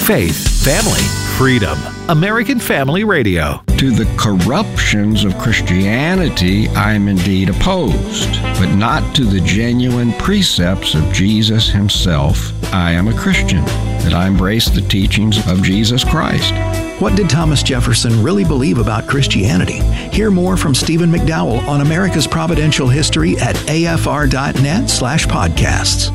Faith, family, freedom. American Family Radio. To the corruptions of Christianity, I am indeed opposed, but not to the genuine precepts of Jesus himself. I am a Christian, that I embrace the teachings of Jesus Christ. What did Thomas Jefferson really believe about Christianity? Hear more from Stephen McDowell on America's Providential History at afr.net/podcasts.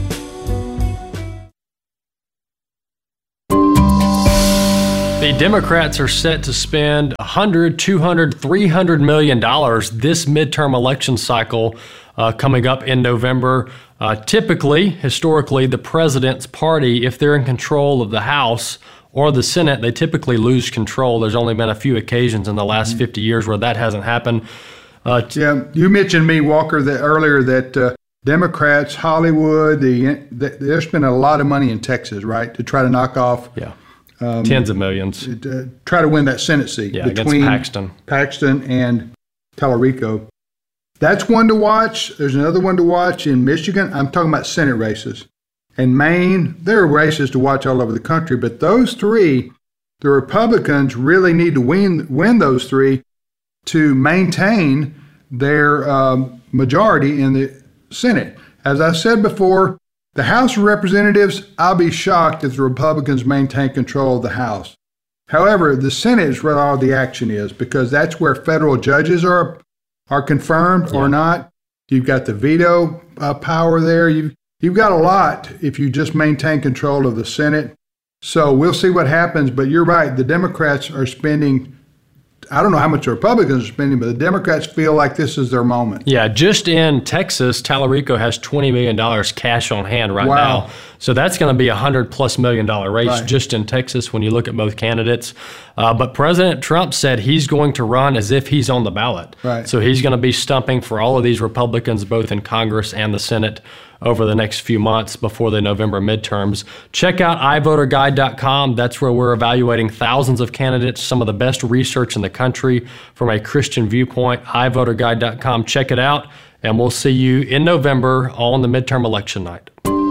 The Democrats are set to spend $100, $200, $300 million this midterm election cycle coming up in November. Historically, the president's party, if they're in control of the House or the Senate, they typically lose control. There's only been a few occasions in the last 50 years where that hasn't happened. You mentioned me, Walker, earlier that Democrats, Hollywood, they're spending a lot of money in Texas, right, to try to knock off tens of millions. Try to win that Senate seat between Paxton and Tallarico. That's one to watch. There's another one to watch in Michigan. I'm talking about Senate races. In Maine, there are races to watch all over the country, but those three, the Republicans really need to win those three to maintain their majority in the Senate. As I said before, the House of Representatives, I'll be shocked if the Republicans maintain control of the House. However, the Senate is where all the action is, because that's where federal judges are confirmed or not. You've got the veto power there. You've got a lot if you just maintain control of the Senate. So we'll see what happens, but you're right. The Democrats are spending, I don't know how much the Republicans are spending, but the Democrats feel like this is their moment. Yeah, just in Texas, Tallarico has $20 million cash on hand right now. So that's going to be a $100+ million race just in Texas when you look at both candidates. But President Trump said he's going to run as if he's on the ballot. Right. So he's going to be stumping for all of these Republicans, both in Congress and the Senate, over the next few months before the November midterms. Check out iVoterGuide.com. That's where we're evaluating thousands of candidates, some of the best research in the country from a Christian viewpoint. iVoterGuide.com. Check it out, and we'll see you in November on the midterm election night.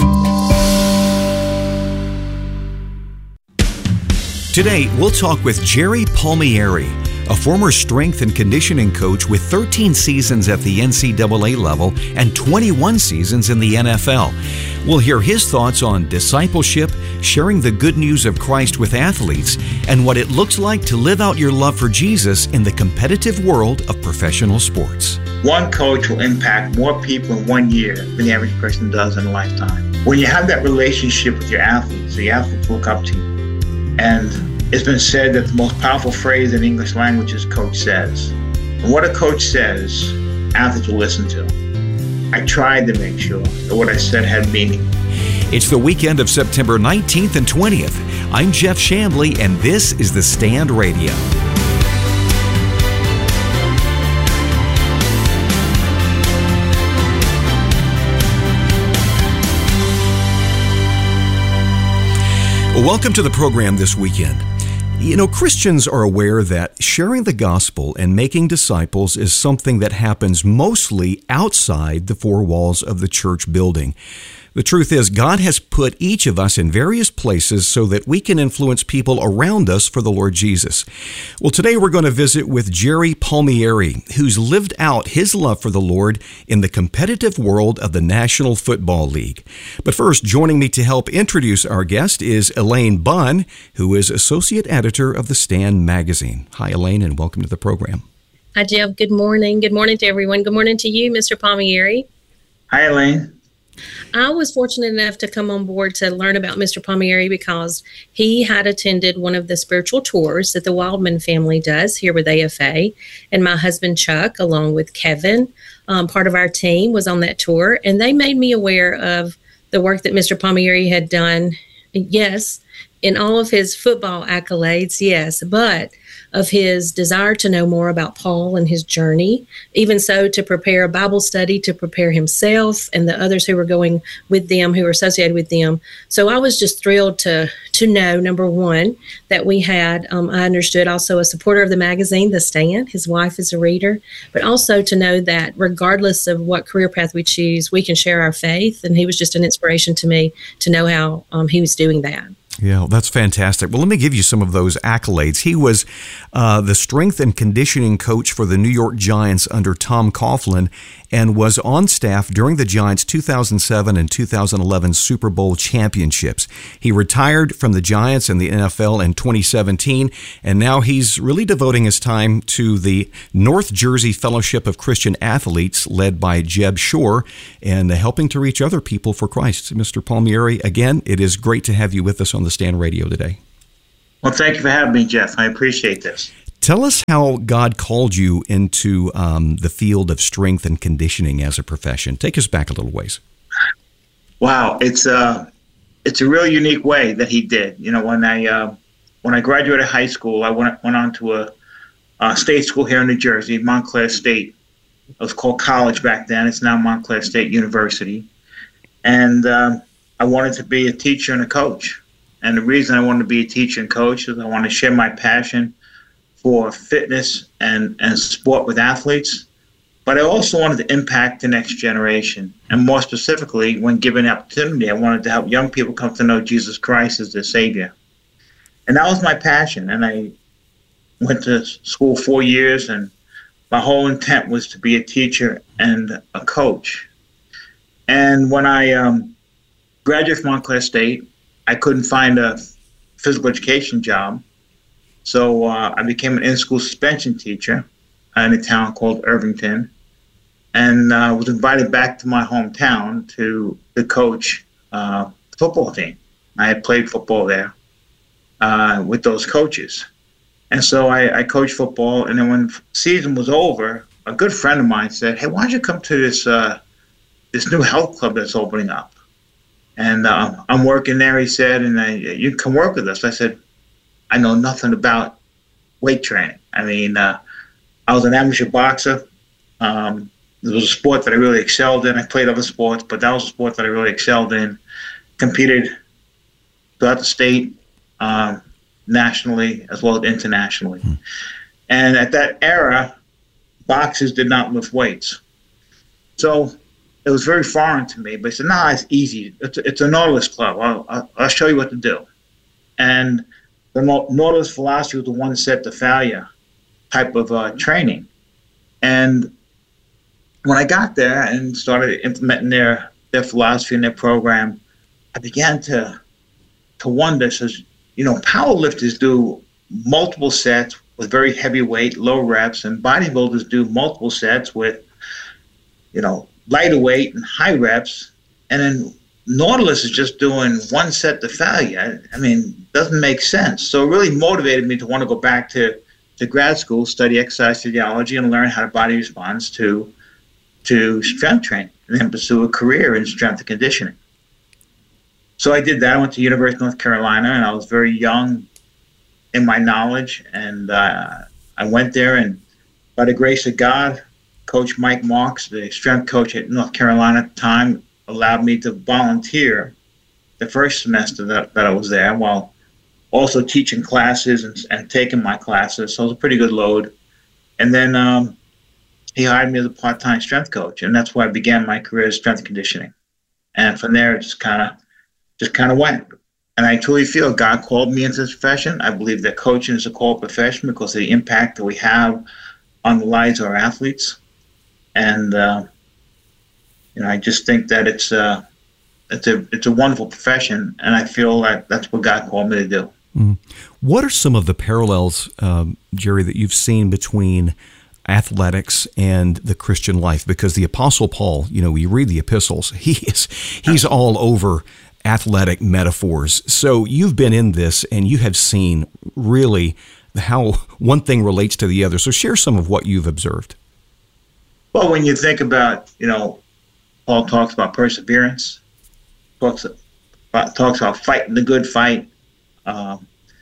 Today, we'll talk with Jerry Palmieri, a former strength and conditioning coach with 13 seasons at the NCAA level and 21 seasons in the NFL. We'll hear his thoughts on discipleship, sharing the good news of Christ with athletes, and what it looks like to live out your love for Jesus in the competitive world of professional sports. One coach will impact more people in 1 year than the average person does in a lifetime. When you have that relationship with your athletes, the athletes look up to you. And it's been said that the most powerful phrase in the English language is coach says. And what a coach says, athletes will listen to. I tried to make sure that what I said had meaning. It's the weekend of September 19th and 20th. I'm Jeff Chambly, and this is The Stand Radio. Welcome to the program this weekend. You know, Christians are aware that sharing the gospel and making disciples is something that happens mostly outside the four walls of the church building. The truth is, God has put each of us in various places so that we can influence people around us for the Lord Jesus. Well, today we're going to visit with Jerry Palmieri, who's lived out his love for the Lord in the competitive world of the National Football League. But first, joining me to help introduce our guest is Elaine Bunn, who is Associate Editor of The Stand magazine. Hi, Elaine, and welcome to the program. Hi, Jeff. Good morning. Good morning to everyone. Good morning to you, Mr. Palmieri. Hi, Elaine. I was fortunate enough to come on board to learn about Mr. Palmieri because he had attended one of the spiritual tours that the Wildman family does here with AFA. And my husband, Chuck, along with Kevin, part of our team, was on that tour. And they made me aware of the work that Mr. Palmieri had done, yes, in all of his football accolades, yes, but of his desire to know more about Paul and his journey, even so to prepare a Bible study, to prepare himself and the others who were going with them, who were associated with them. So I was just thrilled to know, number one, that we had, I understood, also a supporter of the magazine, The Stand. His wife is a reader, but also to know that regardless of what career path we choose, we can share our faith. And he was just an inspiration to me to know how he was doing that. Yeah, that's fantastic. Well, let me give you some of those accolades. He was the strength and conditioning coach for the New York Giants under Tom Coughlin and was on staff during the Giants' 2007 and 2011 Super Bowl championships. He retired from the Giants and the NFL in 2017, and now he's really devoting his time to the North Jersey Fellowship of Christian Athletes, led by Jeb Shore, and helping to reach other people for Christ. Mr. Palmieri, again, it is great to have you with us on the Stand Radio today. Well, thank you for having me, Jeff. I appreciate this. Tell us how God called you into the field of strength and conditioning as a profession. Take us back a little ways. Wow, it's a really unique way that He did. You know, when I graduated high school, I went on to a state school here in New Jersey, Montclair State. It was called college back then. It's now Montclair State University, and I wanted to be a teacher and a coach. And the reason I wanted to be a teacher and coach is I want to share my passion for fitness and sport with athletes. But I also wanted to impact the next generation. And more specifically, when given the opportunity, I wanted to help young people come to know Jesus Christ as their Savior. And that was my passion. And I went to school 4 years, and my whole intent was to be a teacher and a coach. And when I graduated from Montclair State, I couldn't find a physical education job, so I became an in-school suspension teacher in a town called Irvington, and was invited back to my hometown to coach the football team. I had played football there with those coaches, and so I coached football. And then when the season was over, a good friend of mine said, "Hey, why don't you come to this new health club that's opening up?" And I'm working there, he said, and you can come work with us. I said, I know nothing about weight training. I mean, I was an amateur boxer. It was a sport that I really excelled in. I played other sports, but that was a sport that I really excelled in. Competed throughout the state, nationally, as well as internationally. And at that era, boxers did not lift weights. So it was very foreign to me, but he said, "No, it's easy. It's a Nautilus club. I'll show you what to do." And the Nautilus philosophy was the one set to failure type of training. And when I got there and started implementing their philosophy and their program, I began to wonder, says, you know, powerlifters do multiple sets with very heavy weight, low reps, and bodybuilders do multiple sets with, you know, lighter weight and high reps, and then Nautilus is just doing one set to failure. I mean, it doesn't make sense. So it really motivated me to want to go back to grad school, study exercise physiology, and learn how the body responds to strength training, and then pursue a career in strength and conditioning. So I did that. I went to University of North Carolina, and I was very young in my knowledge, and I went there, and by the grace of God, Coach Mike Marks, the strength coach at North Carolina at the time, allowed me to volunteer the first semester that I was there, while also teaching classes and taking my classes. So it was a pretty good load. And then he hired me as a part-time strength coach, and that's where I began my career as strength conditioning. And from there, it just kind of went. And I truly feel God called me into this profession. I believe that coaching is a called profession because of the impact that we have on the lives of our athletes. And you know, I just think that it's a wonderful profession, and I feel like that's what God called me to do. Mm. What are some of the parallels, Jerry, that you've seen between athletics and the Christian life? Because the Apostle Paul, you know, you read the epistles, he's all over athletic metaphors. So you've been in this, and you have seen really how one thing relates to the other. So share some of what you've observed. Well, when you think about, you know, Paul talks about perseverance, talks about fighting the good fight, the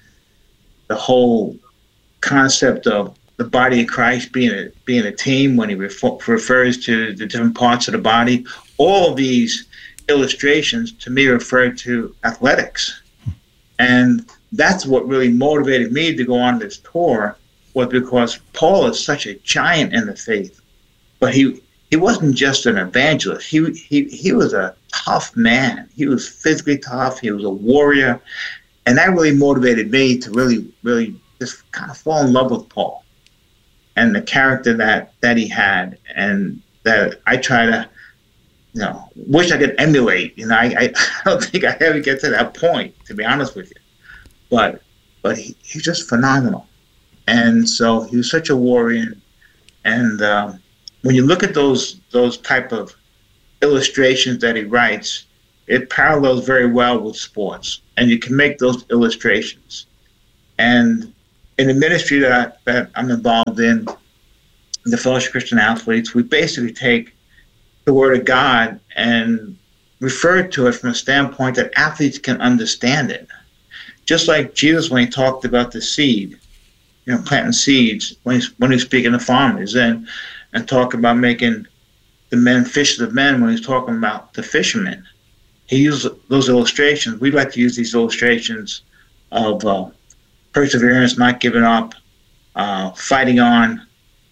whole concept of the body of Christ being a team when he refers to the different parts of the body. All of these illustrations to me refer to athletics. And that's what really motivated me to go on this tour, was because Paul is such a giant in the faith. But he wasn't just an evangelist. He was a tough man. He was physically tough. He was a warrior. And that really motivated me to really just kind of fall in love with Paul and the character that he had, and that I try to, wish I could emulate. I don't think I ever get to that point, to be honest with you. But he's just phenomenal. And so he was such a warrior. And when you look at those type of illustrations that he writes, it parallels very well with sports. And you can make those illustrations. And in the ministry that I'm involved in, the Fellowship of Christian Athletes, we basically take the Word of God and refer to it from a standpoint that athletes can understand it. Just like Jesus, when he talked about the seed, planting seeds, when he's speaking to farmers, and talk about making the men fishers of men, when he's talking about the fishermen. He used those illustrations. We'd like to use these illustrations of perseverance, not giving up, fighting on,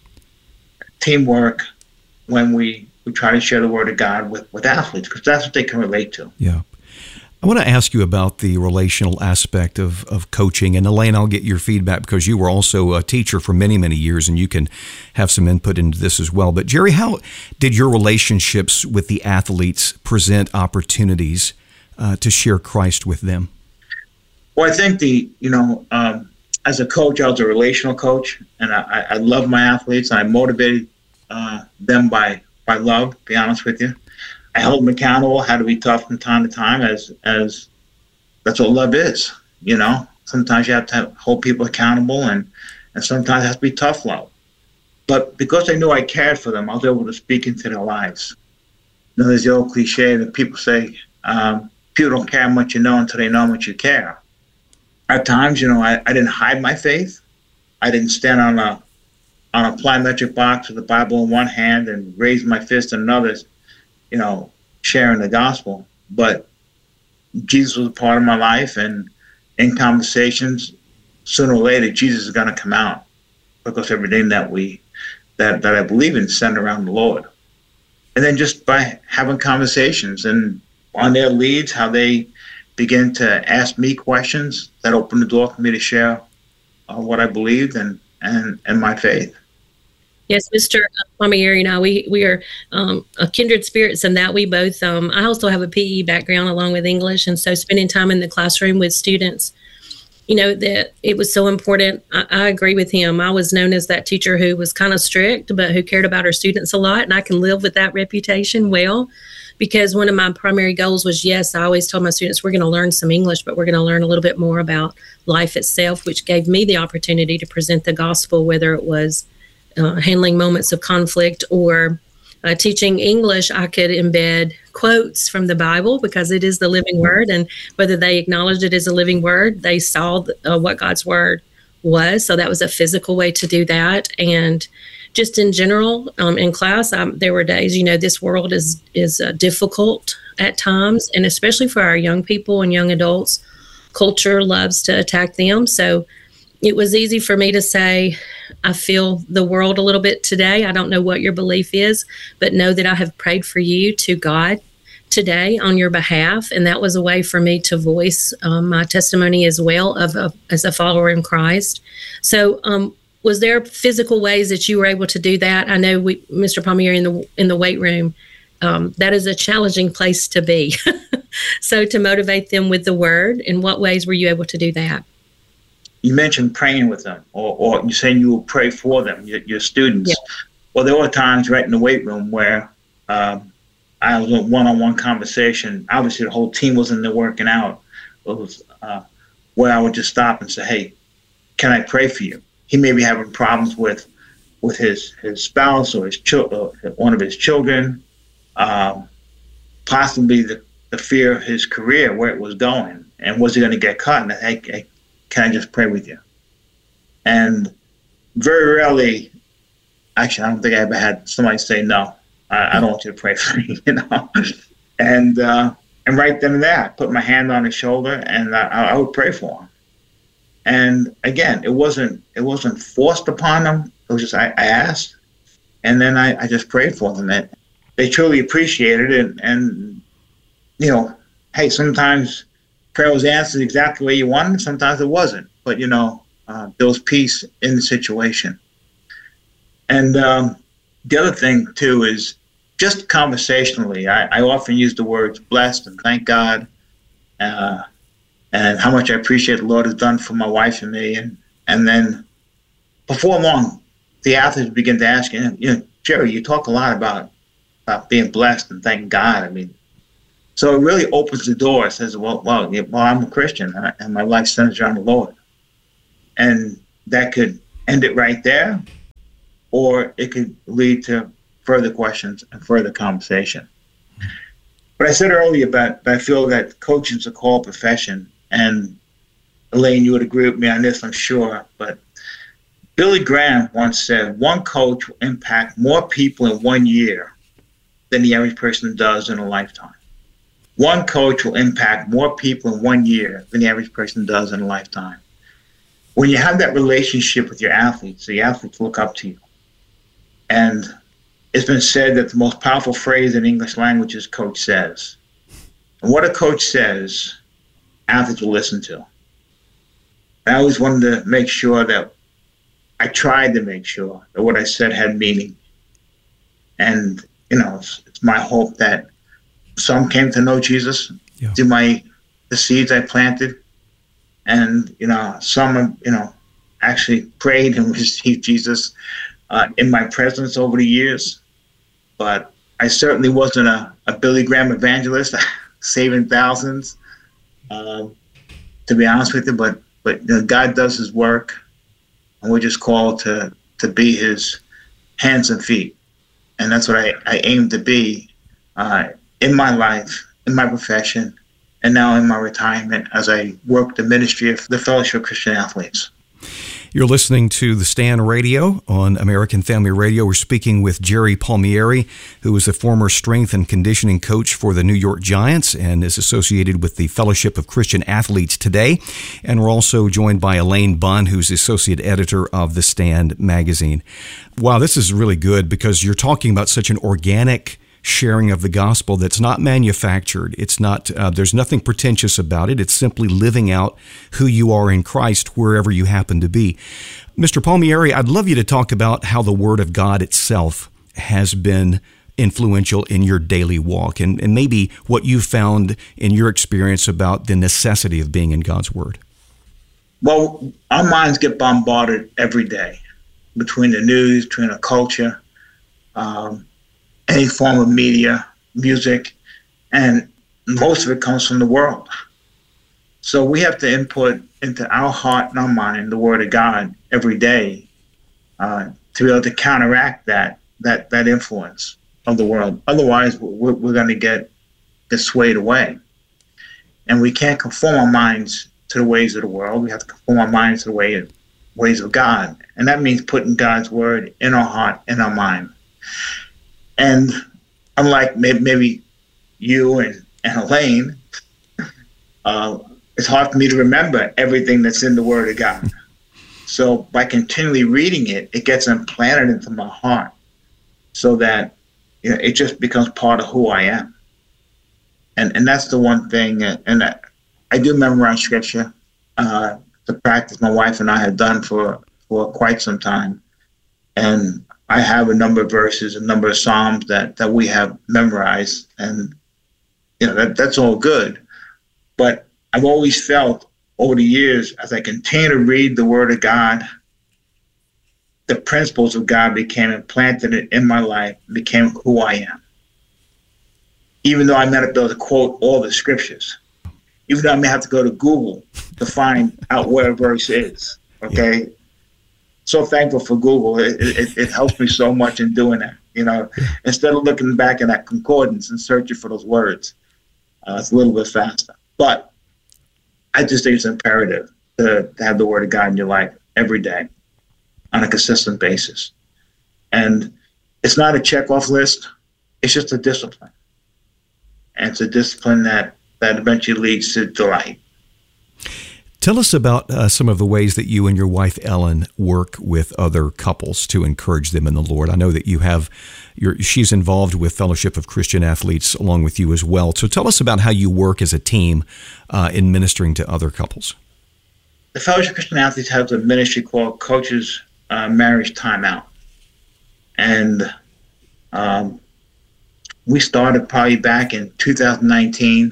teamwork, when we try to share the Word of God with athletes, because that's what they can relate to. Yeah. I want to ask you about the relational aspect of coaching. And Elaine, I'll get your feedback because you were also a teacher for many, many years, and you can have some input into this as well. But Jerry, how did your relationships with the athletes present opportunities to share Christ with them? Well, I think as a coach, I was a relational coach, and I love my athletes. I motivated them by love, to be honest with you. I held them accountable, had to be tough from time to time, as that's what love is. Sometimes you have to hold people accountable, and sometimes it has to be tough love. But because I knew I cared for them, I was able to speak into their lives. There's the old cliche that people say, people don't care how much you know until they know how much you care. At times, I didn't hide my faith. I didn't stand on a plyometric box with the Bible in one hand and raise my fist in another, sharing the gospel. But Jesus was a part of my life, and in conversations, sooner or later, Jesus is going to come out, because everything that I believe in is centered around the Lord. And then just by having conversations and on their leads, how they begin to ask me questions that open the door for me to share what I believed and my faith. Yes, Mr. Palmieri and I, we are a kindred spirits in that we both, I also have a PE background along with English, and so spending time in the classroom with students, that it was so important. I agree with him. I was known as that teacher who was kind of strict, but who cared about her students a lot, and I can live with that reputation well, because one of my primary goals was, yes, I always told my students, we're going to learn some English, but we're going to learn a little bit more about life itself, which gave me the opportunity to present the gospel, whether it was handling moments of conflict or teaching English. I could embed quotes from the Bible because it is the living word, and whether they acknowledged it as a living word, they saw what God's word was. So that was a physical way to do that. And just in general, in class, there were days, this world is difficult at times, and especially for our young people and young adults, culture loves to attack them. So it was easy for me to say, I feel the world a little bit today. I don't know what your belief is, but know that I have prayed for you to God today on your behalf. And that was a way for me to voice my testimony as well as a follower in Christ. So was there physical ways that you were able to do that? I know Mr. Palmieri, in the weight room, that is a challenging place to be. So to motivate them with the word, in what ways were you able to do that? You mentioned praying with them, or you're saying you will pray for them, your students. Yeah. Well, there were times right in the weight room where I was in one-on-one conversation. Obviously, the whole team was in there working out. It was where I would just stop and say, hey, can I pray for you? He may be having problems with his spouse or one of his children, possibly the fear of his career, where it was going, and was he going to get cut? And hey, can I just pray with you? And very rarely, actually, I don't think I ever had somebody say, no, I don't want you to pray for me, And right then and there, I put my hand on his shoulder, and I would pray for him. And again, it wasn't forced upon them. It was just I asked, and then I just prayed for them. And they truly appreciated it. And hey, sometimes prayer was answered exactly the way you wanted. Sometimes it wasn't, but there was peace in the situation. And the other thing too is just conversationally, I often use the words blessed and thank God, and how much I appreciate the Lord has done for my wife and me. And then before long, the athletes begin to ask, Jerry, you talk a lot about being blessed and thanking God. I mean, so it really opens the door. It says, well, I'm a Christian and my life centers around the Lord. And that could end it right there, or it could lead to further questions and further conversation. But I said earlier that I feel that coaching is a called profession, and Elaine, you would agree with me on this, I'm sure, but Billy Graham once said, one coach will impact more people in 1 year than the average person does in a lifetime. One coach will impact more people in 1 year than the average person does in a lifetime. When you have that relationship with your athletes, the athletes look up to you. And it's been said that the most powerful phrase in English language is coach says. And what a coach says, athletes will listen to. I always wanted to make sure that I tried to make sure that what I said had meaning. And, it's my hope that some came to know Jesus through the seeds I planted. And, some, actually prayed and received Jesus in my presence over the years. But I certainly wasn't a Billy Graham evangelist, saving thousands, to be honest with you. But God does his work, and we're just called to be his hands and feet. And that's what I aim to be in my life, in my profession, and now in my retirement as I work the ministry of the Fellowship of Christian Athletes. You're listening to The Stand Radio on American Family Radio. We're speaking with Jerry Palmieri, who is a former strength and conditioning coach for the New York Giants and is associated with the Fellowship of Christian Athletes today. And we're also joined by Elaine Bunn, who's associate editor of The Stand magazine. Wow, this is really good because you're talking about such an organic sharing of the gospel that's not manufactured. It's not, there's nothing pretentious about it. It's simply living out who you are in Christ wherever you happen to be. Mr. Palmieri, I'd love you to talk about how the Word of God itself has been influential in your daily walk and maybe what you found in your experience about the necessity of being in God's Word. Well, our minds get bombarded every day between the news, between our culture, any form of media, music, and most of it comes from the world. So we have to input into our heart and our mind the Word of God every day to be able to counteract that influence of the world. Otherwise, we're going to get swayed away. And we can't conform our minds to the ways of the world. We have to conform our minds to the ways of God. And that means putting God's Word in our heart, in our mind. And unlike maybe you and Elaine, it's hard for me to remember everything that's in the Word of God. So by continually reading it, it gets implanted into my heart so that it just becomes part of who I am. And that's the one thing. And I do memorize Scripture, the practice my wife and I have done for quite some time. And I have a number of verses, a number of Psalms that we have memorized, and that's all good. But I've always felt over the years, as I continue to read the Word of God, the principles of God became implanted in my life, became who I am. Even though I may not be able to quote all the scriptures, even though I may have to go to Google to find out where a verse is, okay? Yeah. So thankful for Google. It helps me so much in doing that. Instead of looking back in that concordance and searching for those words, it's a little bit faster. But I just think it's imperative to have the Word of God in your life every day on a consistent basis. And it's not a check-off list. It's just a discipline. And it's a discipline that eventually leads to delight. Tell us about some of the ways that you and your wife, Ellen, work with other couples to encourage them in the Lord. I know that she's involved with Fellowship of Christian Athletes along with you as well. So tell us about how you work as a team in ministering to other couples. The Fellowship of Christian Athletes has a ministry called Coaches Marriage Timeout. And we started probably back in 2019.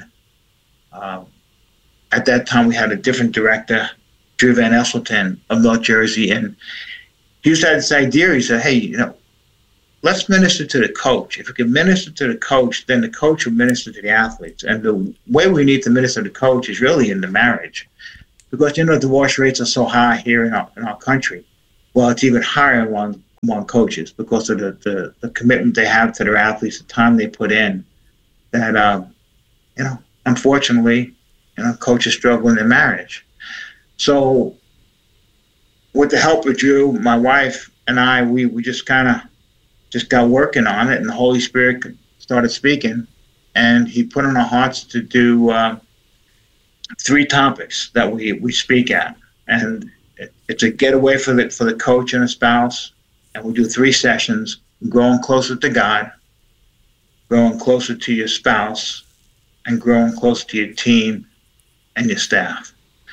At that time, we had a different director, Drew Van Esselton of North Jersey, and he just had this idea. He said, hey, let's minister to the coach. If we can minister to the coach, then the coach will minister to the athletes. And the way we need to minister to the coach is really in the marriage. Because, divorce rates are so high here in our country. Well, it's even higher among coaches because of the commitment they have to their athletes, the time they put in, that, unfortunately, coaches struggle in their marriage. So with the help of Drew, my wife and I, we just kind of got working on it, and the Holy Spirit started speaking, and he put on our hearts to do 3 topics that we speak at. And it's a getaway for the coach and a spouse, and we do 3 sessions: growing closer to God, growing closer to your spouse, and growing closer to your team and your staff.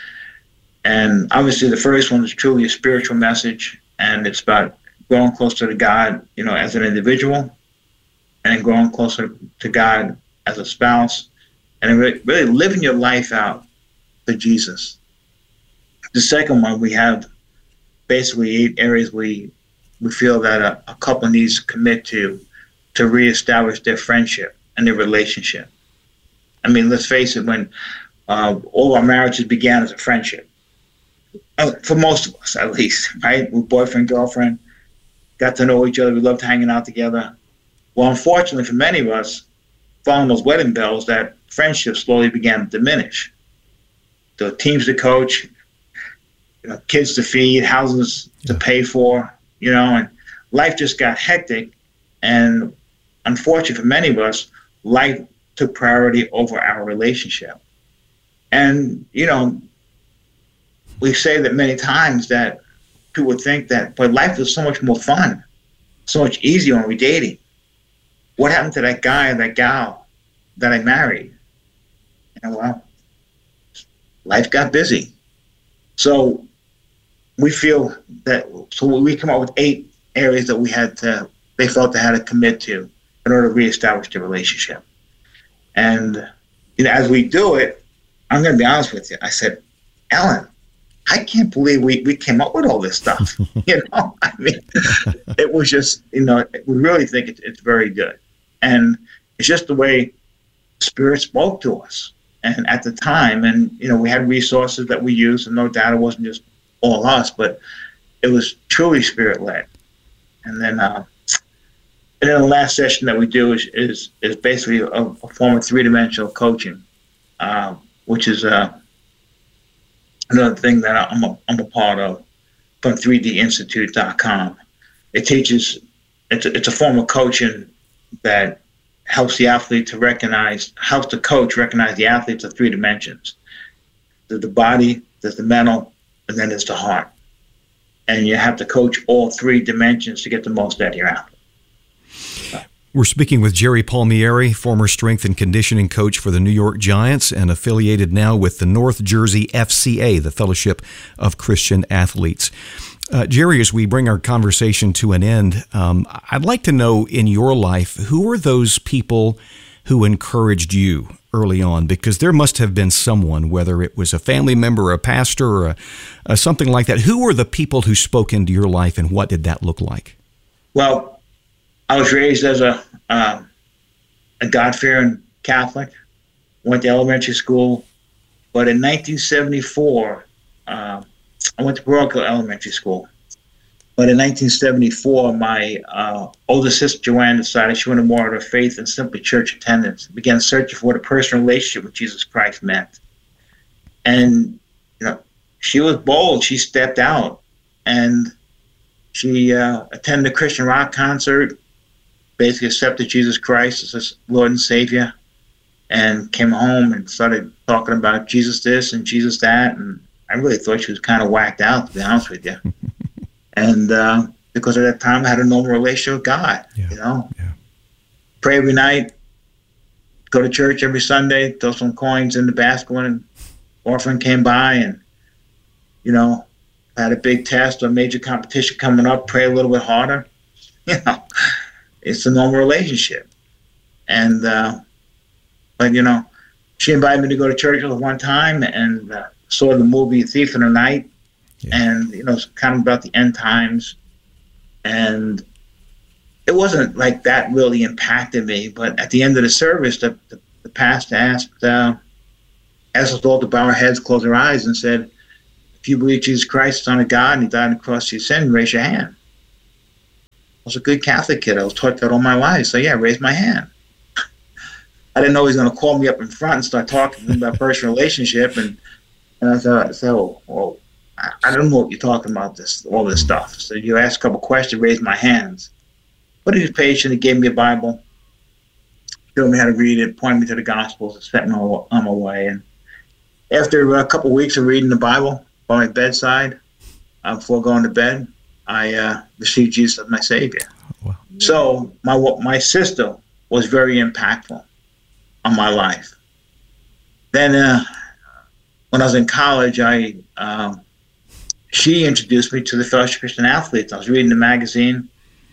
And obviously the first one is truly a spiritual message, and it's about growing closer to God, as an individual, and growing closer to God as a spouse, and really living your life out for Jesus. The second one, we have basically 8 areas we feel that a couple needs to commit to reestablish their friendship and their relationship. I mean, let's face it, when all our marriages began as a friendship, for most of us at least, right? We're boyfriend, girlfriend, got to know each other, we loved hanging out together. Well, unfortunately for many of us, following those wedding bells, that friendship slowly began to diminish. The teams to coach, kids to feed, houses to pay for, and life just got hectic. And unfortunately for many of us, life took priority over our relationship. And, we say that many times that people think that, but life is so much more fun, so much easier when we're dating. What happened to that guy or that gal that I married? Well, life got busy. So we feel that, so we come up with 8 areas that they felt they had to commit to in order to reestablish the relationship. And as we do it, I'm going to be honest with you. I said, Ellen, I can't believe we came up with all this stuff. I mean, it was just, we really think it's very good. And it's just the way Spirit spoke to us. And at the time, and, we had resources that we used, and no doubt it wasn't just all us, but it was truly Spirit-led. And then the last session that we do is basically a form of 3-dimensional coaching, which is another thing that I'm a part of from 3dinstitute.com. It teaches, it's a form of coaching that helps the athlete helps the coach recognize the athletes of 3 dimensions. There's the body, there's the mental, and then there's the heart. And you have to coach all 3 dimensions to get the most out of your athlete. We're speaking with Jerry Palmieri, former strength and conditioning coach for the New York Giants and affiliated now with the North Jersey FCA, the Fellowship of Christian Athletes. Jerry, as we bring our conversation to an end, I'd like to know in your life, who are those people who encouraged you early on? Because there must have been someone, whether it was a family member, a pastor, or something like that. Who were the people who spoke into your life, and what did that look like? Well, I was raised as a God-fearing Catholic, went to elementary school, but in 1974, I went to Parochial Elementary School. But in 1974, my older sister Joanne decided she wanted more of her faith than simply church attendance, began searching for what a personal relationship with Jesus Christ meant. And, she was bold. She stepped out, and she attended a Christian rock concert, basically accepted Jesus Christ as his Lord and Savior, and came home and started talking about Jesus this and Jesus that. And I really thought she was kind of whacked out, to be honest with you. And because at that time I had a normal relationship with God, you know. Yeah. Pray every night, go to church every Sunday, throw some coins in the basket when an orphan came by, and, you know, had a big test or major competition coming up, pray a little bit harder. You know, it's a normal relationship. And, but, you know, she invited me to go to church one time and saw the movie Thief in the Night. Yeah. And, you know, it's kind of about the end times. And it wasn't like that really impacted me. But at the end of the service, the pastor asked us all to bow our heads, close our eyes, and said, if you believe Jesus Christ is the Son of God and he died on the cross for your sin, raise your hand. I was a good Catholic kid. I was taught that all my life. So, yeah, raise my hand. I didn't know he was going to call me up in front and start talking about personal relationship. And I thought, well, I don't know what you're talking about, all this stuff. So you ask a couple questions, raise my hands. But he was patient. He gave me a Bible, showed me how to read it, pointed me to the Gospels, and set me on my way. And after a couple of weeks of reading the Bible by my bedside, before going to bed, I received Jesus as my Savior. Wow. So my sister was very impactful on my life. Then when I was in college, she introduced me to the Fellowship of Christian Athletes. I was reading the magazine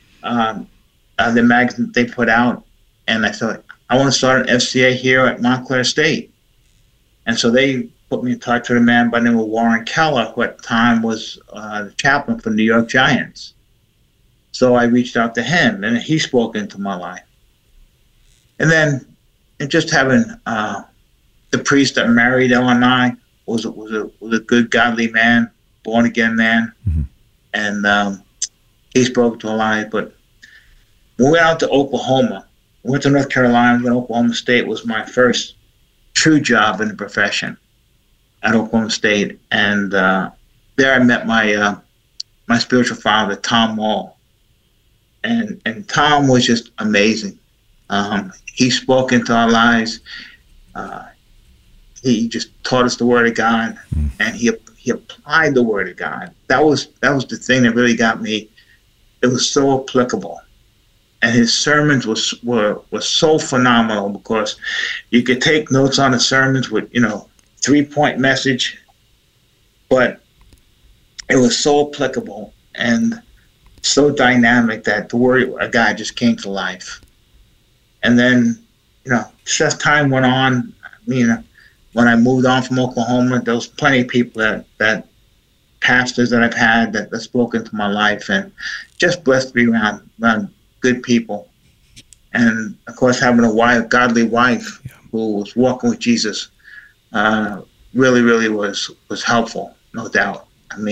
they put out, and I thought, I want to start an FCA here at Montclair State. And so they put me in touch with a man by the name of Warren Keller, who at the time was the chaplain for the New York Giants. So I reached out to him, and he spoke into my life. And then just having the priest that married Ellen and I was a good, godly man, born-again man. Mm-hmm. And he spoke to a lot. But when we went out to Oklahoma, we went to North Carolina, then Oklahoma State was my first true job in the profession at Oklahoma State. And there I met my spiritual father, Tom Wall. And Tom was just amazing. He spoke into our lives. He just taught us the Word of God, and he applied the Word of God. That was the thing that really got me. It was so applicable, and his sermons were so phenomenal, because you could take notes on the sermons with 3-point message, but it was so applicable and so dynamic that the Word of God just came to life. And then, as time went on, when I moved on from Oklahoma, there was plenty of people that pastors that I've had that spoke into my life, and just blessed to be around good people. And of course, having a godly wife who was walking with Jesus really, really was helpful, no doubt.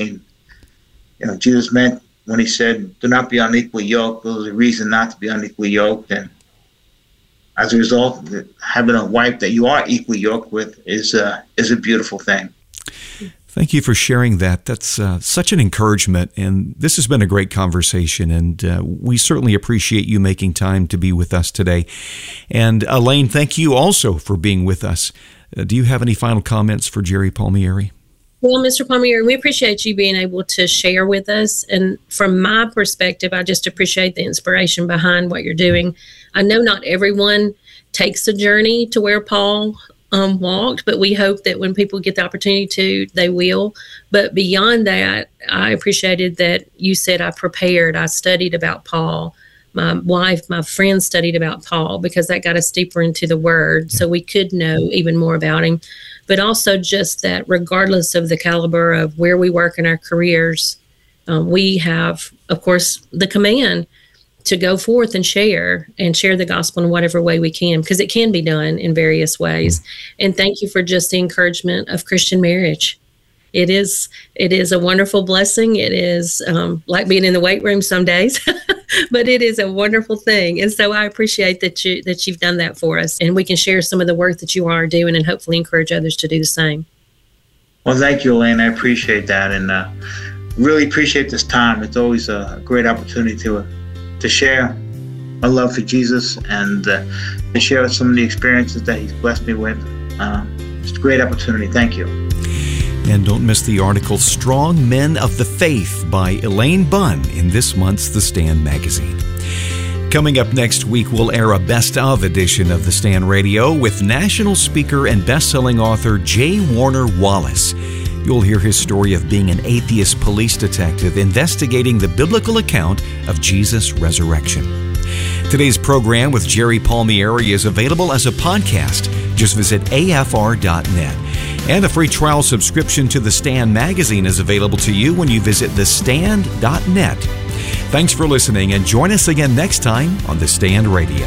Jesus meant when he said, "Do not be unequally yoked," there was a reason not to be unequally yoked. And as a result, having a wife that you are equally yoked with is a beautiful thing. Thank you for sharing that. That's such an encouragement, and this has been a great conversation, and we certainly appreciate you making time to be with us today. And Elaine, thank you also for being with us. Do you have any final comments for Jerry Palmieri? Well, Mr. Palmieri, we appreciate you being able to share with us. And from my perspective, I just appreciate the inspiration behind what you're doing. I know not everyone takes the journey to where Paul walked, but we hope that when people get the opportunity to, they will. But beyond that, I appreciated that you said I studied about Paul. My wife, my friends studied about Paul, because that got us deeper into the Word, so we could know even more about him. But also just that regardless of the caliber of where we work in our careers, we have, of course, the command to go forth and share the gospel in whatever way we can, because it can be done in various ways. And thank you for just the encouragement of Christian marriage. It is a wonderful blessing. It is like being in the weight room some days, but it is a wonderful thing. And so I appreciate that you've done that for us, and we can share some of the work that you are doing and hopefully encourage others to do the same. Well, thank you, Elaine. I appreciate that, and really appreciate this time. It's always a great opportunity to share my love for Jesus and to share some of the experiences that he's blessed me with. It's a great opportunity. Thank you. And don't miss the article Strong Men of the Faith by Elaine Bunn in this month's The Stand magazine. Coming up next week, we'll air a best of edition of The Stand Radio with national speaker and best-selling author J. Warner Wallace. You'll hear his story of being an atheist police detective investigating the biblical account of Jesus' resurrection. Today's program with Jerry Palmieri is available as a podcast. Just visit afr.net. And a free trial subscription to The Stand magazine is available to you when you visit thestand.net. Thanks for listening, and join us again next time on The Stand Radio.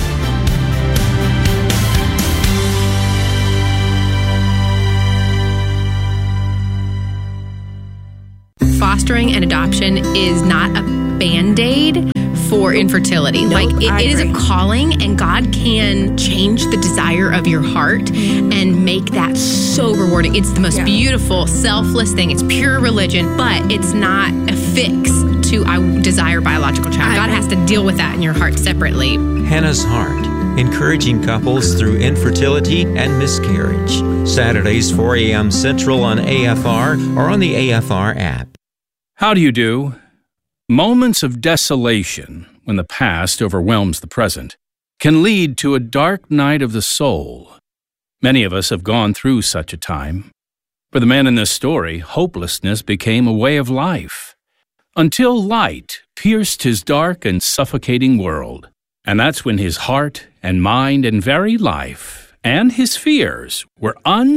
Fostering and adoption is not a Band-Aid for infertility. It is a calling, and God can change the desire of your heart and make that so rewarding. It's the most beautiful, selfless thing. It's pure religion, but it's not a fix to I desire biological child. God has to deal with that in your heart separately. Hannah's Heart, encouraging couples through infertility and miscarriage. Saturdays, 4 a.m. Central on AFR or on the AFR app. How do you do? Moments of desolation, when the past overwhelms the present, can lead to a dark night of the soul. Many of us have gone through such a time. For the man in this story, hopelessness became a way of life, until light pierced his dark and suffocating world. And that's when his heart and mind and very life and his fears were